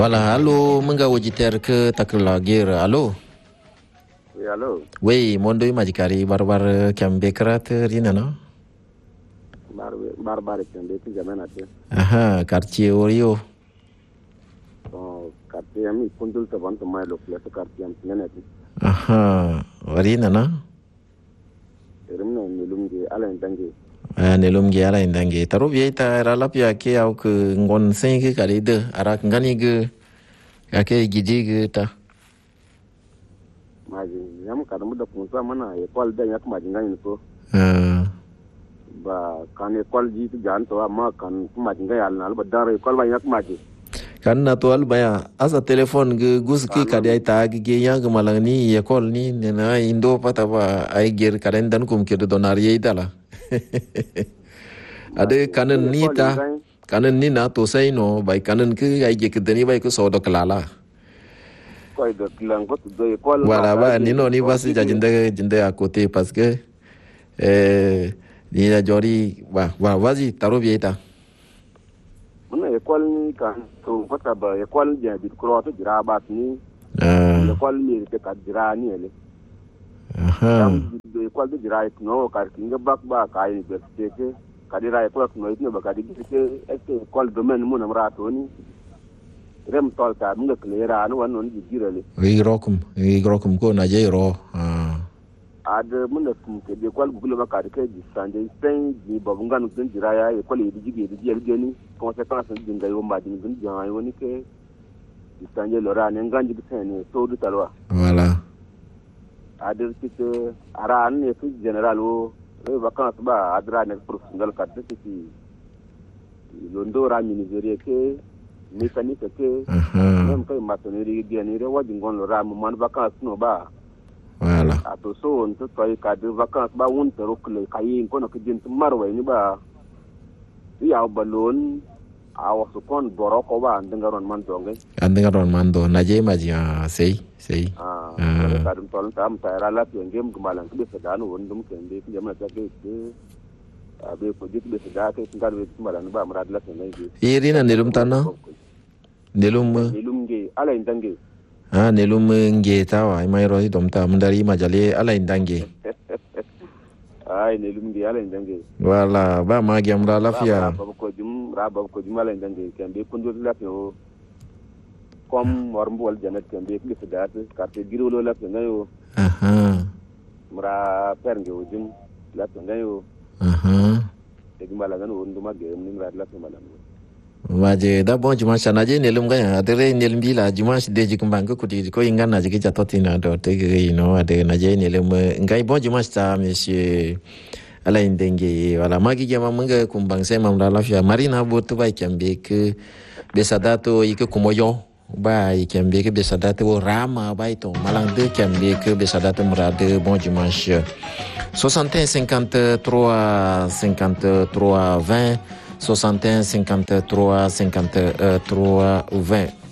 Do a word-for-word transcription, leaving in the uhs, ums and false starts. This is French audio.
Voilà, allô, manga wajiter ke takla gir, allô. Oui, allô. Oui, mondo majikari barbar kambe krat rina no. Bar barbar kambe ti jamana te. Aha, quartier Orio. So, quartier ami kundul to bantu mai lo place quartier am tinene ti. Aha, rina no. Erimne nilumge ala ndange. Ah, nilumge ala ndange. Taro vieta ralapia ke au ke ngon sengi kali de arak ngani ge ake gidi ge ta. Maji yam kadamu da kunsa mana e kwal da yak maji ngani ko. Ah. Ba kan e kwal ji tu jan to amma kan maji ngai al nal ba dare kwal ba yak maji. Kan na to al baya asa telefon ge gus ki kadi ay tag ge yang malang ni e kol ni na indo pata ba ay ger karen dan kum ke do donar ye dala. Ade kanan ni ta kanan ni na to sai no bai kanan ke ay ge kedani bai ko so do klala. Koi do klang ko do e kwal. Voilà ba ni no ni basi ja jinde jinde à côté parce que eh ni la jori ba ba vas-y taro vieta. Muna e kwal ni kan to fata ba e kwal ja bi ko to jira ba ni. Ah. E kwal ni te ka jira ni ele. Aha. E kwal de jira no kar kinga bak ba kai ni be ke kadira e kwal no itne ba kadi ke e kwal domaine mun amra to ni. Rem tol ta mun ke lera no wan non ji jirale. Wi rokum wi rokum ko na je ro. Ah. Ad mun da kum ke de kwal gulo ba kadi ke ji sanje sen ji ba bungan kun jira ya e kwal yi jige ji jel geni conséquence din ga yo ma din din jan yo ni ke ji sanje lora ne nganji bi sen ne so du talwa. Voilà. Adir kite ara an ne fi general o re vacances ba adra ne professionnel kadde ci londo ra ministère ke mécanique ke même kay maçonnerie geni re wadi ngon lo ra mo man vacances no ba. Voilà. Ato so on to toy kadde vacances ba won to rokle kayi ko no ke jent marwa ni ba ya balon awa su kon boroko ba ndangaron man to ngai Ndangaron man do na je maji ah sei sei. Ah, kadum tolong tam saya ralat yang game kemalan ke sedanu wondum kende ke jaman ta ke ke abe ko jit be sedaka ke ngar be kemalan ba marad la ke ngai Irina nelum tana nelum nelum ge ala indange ah nelum nge tawa mai ro dom ta mundari majale ala indange ai nelum ge ala indange wala ba ma gi amra lafiya ba ko jum ra ba ko jum ala indange kende kundur la ke comme warmbu wal janat kende ke sedaka carte girolo la ke ngayo aha mura pernge ujum la ke ngayo aha e gimala gan wonduma ge nim ra la ke malam waje da bon juma sana je nelum ga adere nelum bila juma de ji kumbang ko kuti ko inga na ji ja totina do te ge no ade na je nelum ngai bon juma sta monsieur Alain Dengue wala magi jama manga kumbang sai mam lafiya marina botu bai kambe ke besadato ike kumoyo bai kambe ke besadato rama bai to malang de kambe ke besadato murade bon dimanche soixante et un cinquante-trois cinquante-trois vingt soixante et un cinquante-trois cinquante-trois vingt